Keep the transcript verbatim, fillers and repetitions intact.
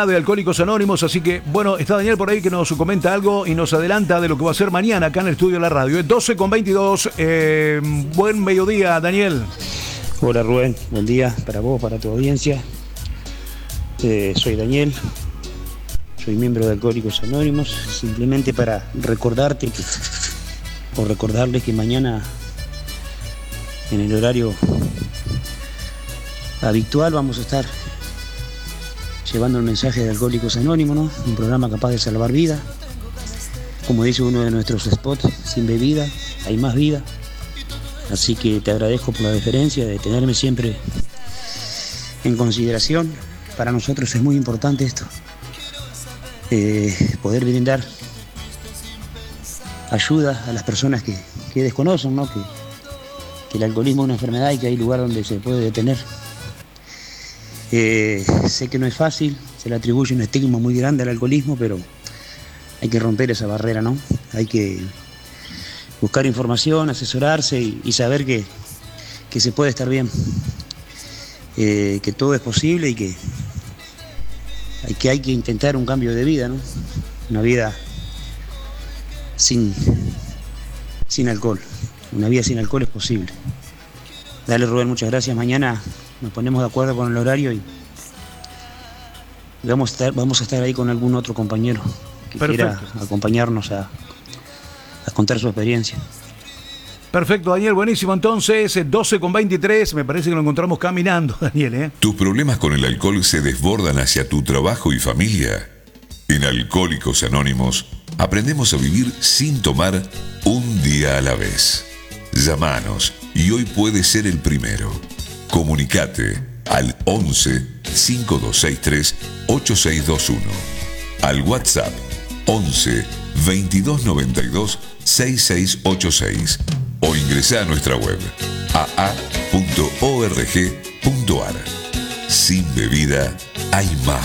de Alcohólicos Anónimos, así que, bueno, está Daniel por ahí que nos comenta algo y nos adelanta de lo que va a ser mañana acá en el estudio de la radio. Es doce con veintidós, eh, buen mediodía, Daniel. Hola Rubén, buen día para vos, para tu audiencia. Eh, soy Daniel, soy miembro de Alcohólicos Anónimos, simplemente para recordarte que, o recordarles que mañana en el horario habitual vamos a estar llevando el mensaje de Alcohólicos Anónimos, ¿no? Un programa capaz de salvar vidas. Como dice uno de nuestros spots, sin bebida hay más vida. Así que te agradezco por la deferencia de tenerme siempre en consideración. Para nosotros es muy importante esto, eh, poder brindar ayuda a las personas que, que desconocen, ¿no? que, que el alcoholismo es una enfermedad y que hay lugar donde se puede detener. Eh, sé que no es fácil, se le atribuye un estigma muy grande al alcoholismo, pero hay que romper esa barrera, ¿no? Hay que buscar información, asesorarse y, y saber que, que se puede estar bien, eh, que todo es posible y que hay, que hay que intentar un cambio de vida, ¿no? Una vida sin, sin alcohol, una vida sin alcohol es posible. Dale, Rubén, muchas gracias. Mañana nos ponemos de acuerdo con el horario y vamos a estar, vamos a estar ahí con algún otro compañero que Perfecto. quiera acompañarnos a, a contar su experiencia. Perfecto, Daniel, buenísimo. Entonces, doce con veintitrés, me parece que lo encontramos caminando, Daniel, ¿eh? ¿Tus problemas con el alcohol se desbordan hacia tu trabajo y familia? En Alcohólicos Anónimos aprendemos a vivir sin tomar un día a la vez. Llámanos y hoy puede ser el primero. Comunicate al once, cinco dos seis tres, ocho seis dos uno. Al WhatsApp once, veintidós noventa y dos, sesenta y seis ochenta y seis o ingresá a nuestra web a a punto org punto ar. Sin bebida hay más